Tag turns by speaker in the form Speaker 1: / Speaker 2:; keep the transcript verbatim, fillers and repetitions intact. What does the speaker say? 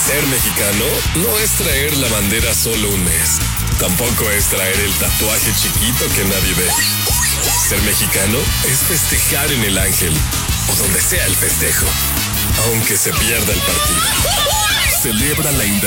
Speaker 1: Ser mexicano no es traer la bandera solo un mes. Tampoco es traer el tatuaje chiquito que nadie ve. Ser mexicano es festejar en el Ángel o donde sea el festejo, aunque se pierda el partido. Celebra la independencia.